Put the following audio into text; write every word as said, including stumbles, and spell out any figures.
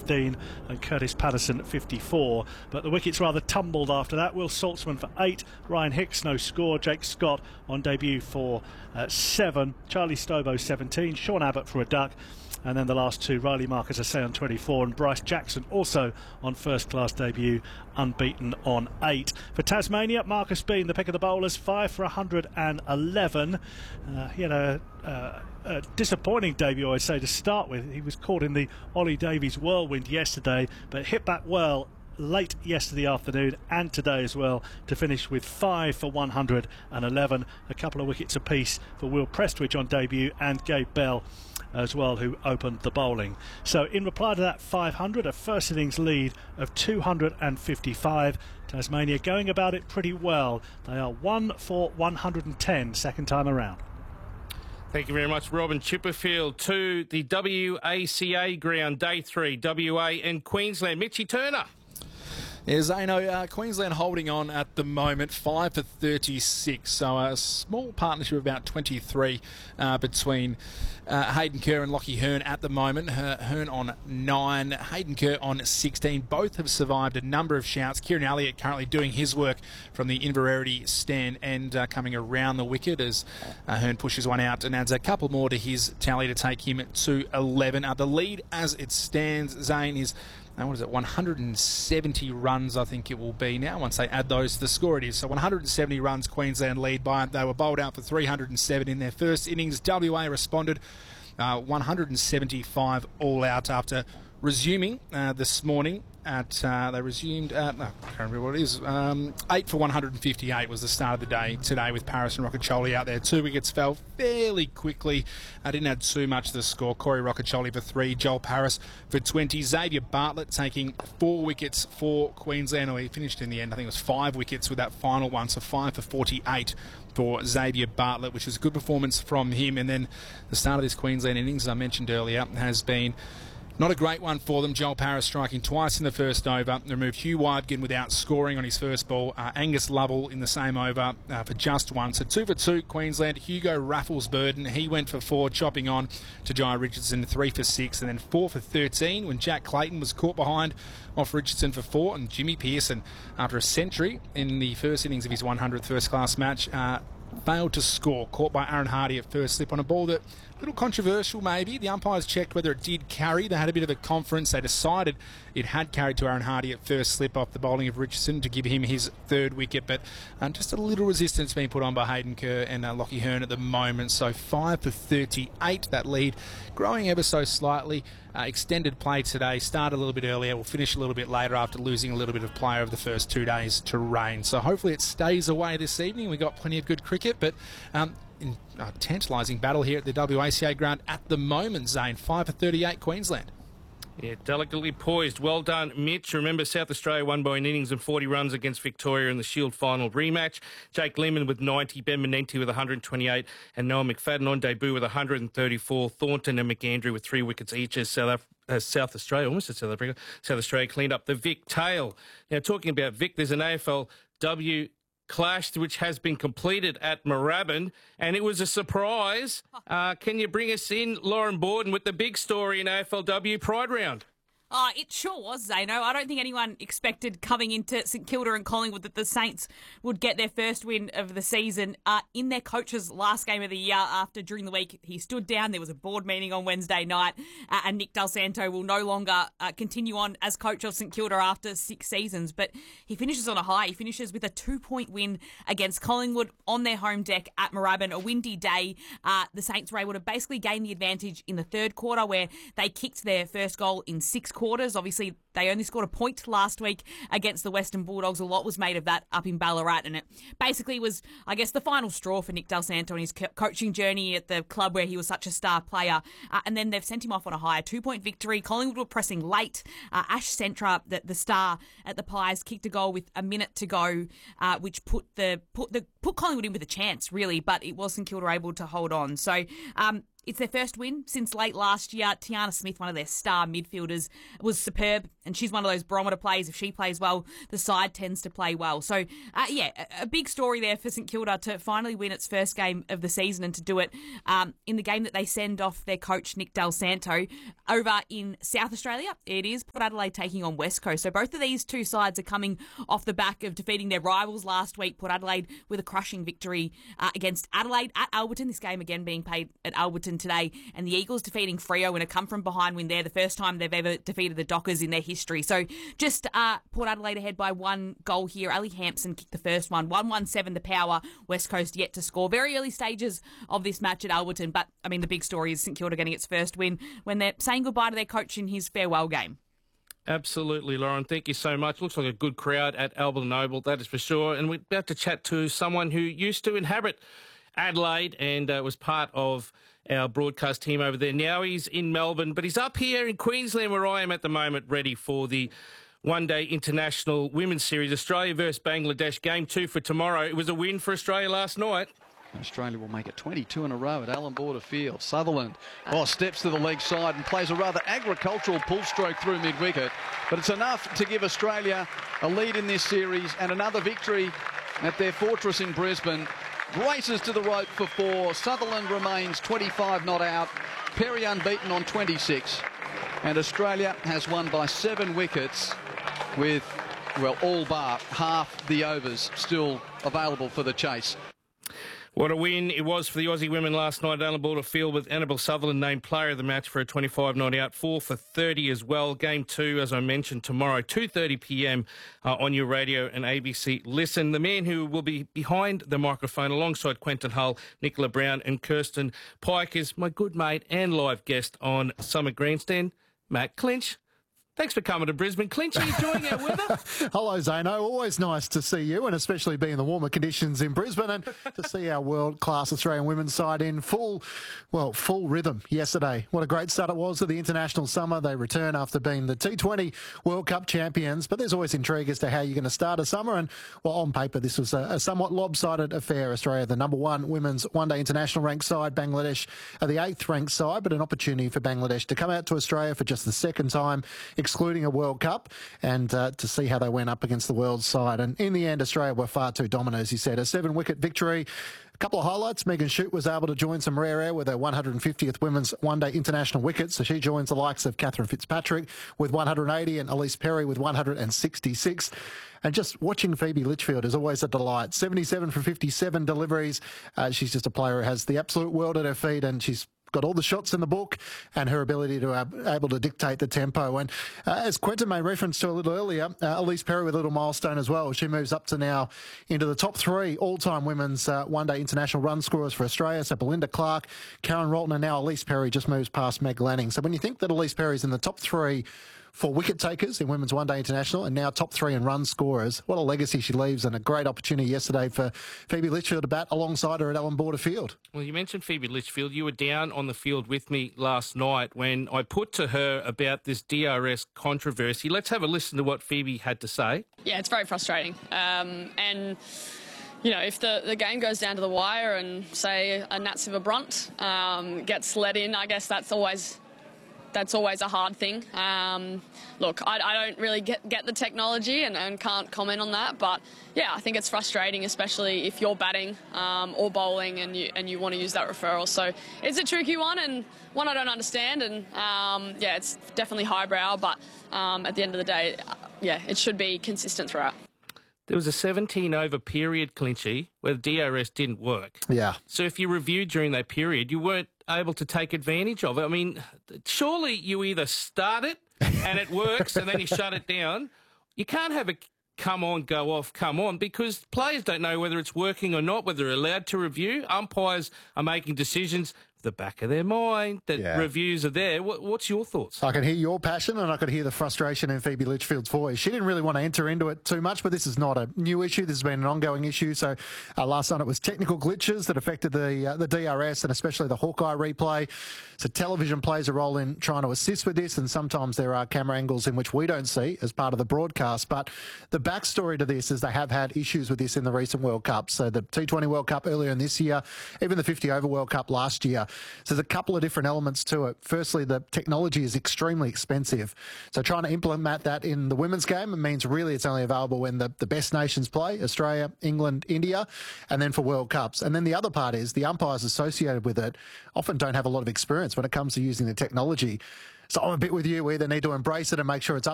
fifteen and Curtis Patterson fifty-four. But the wickets rather tumbled after that. Will Saltzman for eight, Ryan Hicks no score, Jake Scott on debut for uh, seven, Charlie Stobo seventeen, Sean Abbott for a duck. And then the last two, Riley Mark, as I say, on twenty-four, and Bryce Jackson also on first-class debut, unbeaten on eight. For Tasmania, Marcus Bean, the pick of the bowlers, five for one hundred eleven. Uh, you know, uh, a disappointing debut, I'd say, to start with. He was caught in the Ollie Davies whirlwind yesterday, but hit back well late yesterday afternoon and today as well to finish with five for one hundred eleven. A couple of wickets apiece for Will Prestwich on debut and Gabe Bell as well, who opened the bowling. So in reply to that five hundred, a first innings lead of two hundred fifty-five. Tasmania going about it pretty well. They are one for one hundred ten second time around. Thank you very much, Robin Chipperfield. To the W A C A ground, day three, W A and Queensland. Mitchie Turner. Yeah, Zano, uh, Queensland holding on at the moment, five for thirty-six. So a small partnership of about twenty-three uh, between uh, Hayden Kerr and Lockie Hearn at the moment. Her, Hearn on nine, Hayden Kerr on sixteen. Both have survived a number of shouts. Kieran Elliott currently doing his work from the Inverarity stand and uh, coming around the wicket as uh, Hearn pushes one out and adds a couple more to his tally to take him to eleven. Uh, the lead as it stands, Zane, is... Now, what is it, one hundred seventy runs, I think it will be now, once they add those to the score it is. So one hundred seventy runs Queensland lead by. They were bowled out for three hundred seven in their first innings. W A responded uh, one hundred seventy-five all out after resuming uh, this morning. At uh, they resumed, uh, no, I can't remember what it is, um, eight for one hundred fifty-eight was the start of the day today with Paris and Rockacholi out there. Two wickets fell fairly quickly. I didn't add too much to the score. Corey Rockacholi for three, Joel Paris for twenty. Xavier Bartlett taking four wickets for Queensland. Or he finished in the end, I think it was five wickets with that final one, so five for forty-eight for Xavier Bartlett, which was a good performance from him. And then the start of this Queensland innings, as I mentioned earlier, has been not a great one for them. Joel Paris striking twice in the first over. They removed Hugh Wildkin without scoring on his first ball. Uh, Angus Lovell in the same over uh, for just one. So two for two, Queensland. Hugo Raffles-Burden, he went for four, chopping on to Jai Richardson, three for six, and then four for thirteen when Jack Clayton was caught behind off Richardson for four. And Jimmy Pearson, after a century in the first innings of his one hundredth first-class match, uh, failed to score, caught by Aaron Hardy at first slip on a ball that a little controversial maybe. The umpires checked whether it did carry. They had a bit of a conference. They decided it had carried to Aaron Hardy at first slip off the bowling of Richardson to give him his third wicket, but um, just a little resistance being put on by Hayden Kerr and uh, Lockie Hearn at the moment. So five for thirty-eight, that lead growing ever so slightly. Uh, extended play today, started a little bit earlier, will finish a little bit later after losing a little bit of play over the first two days to rain. So hopefully it stays away this evening. We've got plenty of good cricket, but um, in a tantalising battle here at the W A C A ground at the moment, Zane. five for thirty-eight, Queensland. Yeah, delicately poised. Well done, Mitch. Remember, South Australia won by an innings and forty runs against Victoria in the Shield final rematch. Jake Lehmann with ninety, Ben Menenti with one hundred twenty-eight, and Noah McFadden on debut with one hundred thirty-four. Thornton and McAndrew with three wickets each as South, Af- as South Australia, almost as South Africa, South Australia cleaned up the Vic tail. Now, talking about Vic, there's an A F L W clash which has been completed at Moorabbin, and it was a surprise. Uh, can you bring us in, Lauren Borden, with the big story in A F L W Pride Round? Oh, it sure was, Zano. I don't think anyone expected coming into St Kilda and Collingwood that the Saints would get their first win of the season uh, in their coach's last game of the year. After, during the week, he stood down. There was a board meeting on Wednesday night, uh, and Nick Del Santo will no longer uh, continue on as coach of St Kilda after six seasons. But he finishes on a high. He finishes with a two-point win against Collingwood on their home deck at Moorabbin. A windy day. Uh, the Saints were able to basically gain the advantage in the third quarter, where they kicked their first goal in six quarters. Obviously, they only scored a point last week against the Western Bulldogs. A lot was made of that up in Ballarat, and it basically was, I guess, the final straw for Nick Del Santo in his co- coaching journey at the club where he was such a star player. Uh, and then they've sent him off on a high, two-point victory. Collingwood were pressing late. Uh, Ash Centra, the, the star at the Pies, kicked a goal with a minute to go, uh, which put the put the put Collingwood in with a chance, really. But it was St Kilda able to hold on. So. Um, it's their first win since late last year. Tiana Smith, one of their star midfielders, was superb, and she's one of those barometer players. If she plays well, the side tends to play well. So, uh, yeah, a, a big story there for St Kilda to finally win its first game of the season, and to do it um, in the game that they send off their coach, Nick Del Santo, over in South Australia. It is Port Adelaide taking on West Coast. So both of these two sides are coming off the back of defeating their rivals last week. Port Adelaide with a crushing victory uh, against Adelaide at Alberton. This game again being played at Alberton today, and the Eagles defeating Freo in a come from behind win there, the first time they've ever defeated the Dockers in their history. So just uh, Port Adelaide ahead by one goal here. Ali Hampson kicked the first one, one one seven the power. West Coast yet to score. Very early stages of this match at Alberton, but I mean the big story is St Kilda getting its first win when they're saying goodbye to their coach in his farewell game. Absolutely, Lauren. Thank you so much. Looks like a good crowd at Alberton Oval, that is for sure. And we're about to chat to someone who used to inhabit Adelaide and uh, was part of our broadcast team over there. Now he's in Melbourne, but he's up here in Queensland where I am at the moment, ready for the one-day international women's series, Australia versus Bangladesh, game two for tomorrow. It was a win for Australia last night. Australia will make it twenty-two in a row at Allan Border Field. Sutherland oh, steps to the leg side and plays a rather agricultural pull stroke through mid-wicket. But it's enough to give Australia a lead in this series and another victory at their fortress in Brisbane. Races to the rope for four. Sutherland remains twenty-five not out. Perry unbeaten on twenty-six. And Australia has won by seven wickets with, well, all bar half the overs still available for the chase. What a win it was for the Aussie women last night at Allan Border Field, with Annabelle Sutherland named player of the match for a twenty-five not out, four for thirty as well. Game two, as I mentioned, tomorrow, two thirty p m uh, on your radio and A B C Listen. The man who will be behind the microphone alongside Quentin Hull, Nicola Brown and Kirsten Pike is my good mate and live guest on Summer Grandstand, Matt Clinch. Thanks for coming to Brisbane. Clinch, are you enjoying our weather? Hello, Zano. Always nice to see you, and especially being the warmer conditions in Brisbane, and to see our world-class Australian women's side in full, well, full rhythm yesterday. What a great start it was to the international summer. They return after being the T twenty World Cup champions, but there's always intrigue as to how you're going to start a summer, and, well, on paper, this was a, a somewhat lopsided affair. Australia, the number one women's one-day international ranked side, Bangladesh are the eighth ranked side, but an opportunity for Bangladesh to come out to Australia for just the second time, excluding a World Cup, and uh, to see how they went up against the world side. And in the end, Australia were far too dominant, as you said. A seven-wicket victory. A couple of highlights. Megan Shute was able to join some rare air with her one hundred fiftieth women's one-day international wicket. So she joins the likes of Catherine Fitzpatrick with one hundred eighty and Elise Perry with one hundred sixty-six. And just watching Phoebe Litchfield is always a delight. seventy-seven from fifty-seven deliveries. Uh, she's just a player who has the absolute world at her feet, and she's got all the shots in the book, and her ability to uh, able to dictate the tempo. And uh, as Quentin made reference to a little earlier, uh, Elise Perry with a little milestone as well. She moves up to now into the top three all-time women's uh, one-day international run scorers for Australia. So Belinda Clark, Karen Rolton, and now Elise Perry just moves past Meg Lanning. So when you think that Elise Perry's in the top three for wicket takers in women's one-day international, and now top three in run scorers, what a legacy she leaves, and a great opportunity yesterday for Phoebe Litchfield to bat alongside her at Allan Border Field. Well, you mentioned Phoebe Litchfield. You were down on the field with me last night when I put to her about this D R S controversy. Let's have a listen to what Phoebe had to say. Yeah, it's very frustrating. Um, and... You know, if the, the game goes down to the wire and, say, a Natsiva Brunt um, gets let in, I guess that's always that's always a hard thing. Um, look, I, I don't really get, get the technology and, and can't comment on that, but, yeah, I think it's frustrating, especially if you're batting um, or bowling and you, and you want to use that referral. So it's a tricky one, and one I don't understand, and, um, yeah, it's definitely highbrow, but um, at the end of the day, yeah, it should be consistent throughout. There was a seventeen over period, Clinchy, where the D R S didn't work. Yeah. So if you reviewed during that period, you weren't able to take advantage of it. I mean, surely you either start it and it works and then you shut it down. You can't have it come on, go off, come on, because players don't know whether it's working or not, whether they're allowed to review. Umpires are making decisions the back of their mind that yeah. reviews are there. What, what's your thoughts? I can hear your passion, and I could hear the frustration in Phoebe Litchfield's voice. She didn't really want to enter into it too much, but this is not a new issue. This has been an ongoing issue. So uh, last night it was technical glitches that affected the uh, the D R S and especially the Hawkeye replay. So television plays a role in trying to assist with this, and sometimes there are camera angles in which we don't see as part of the broadcast. But the backstory to this is they have had issues with this in the recent World Cup. So the T twenty World Cup earlier in this year, even the fifty over World Cup last year, So there's a couple of different elements to it. Firstly, the technology is extremely expensive. So trying to implement that in the women's game, it means really it's only available when the, the best nations play, Australia, England, India, and then for World Cups. And then the other part is the umpires associated with it often don't have a lot of experience when it comes to using the technology. So I'm a bit with you. We either need to embrace it and make sure it's up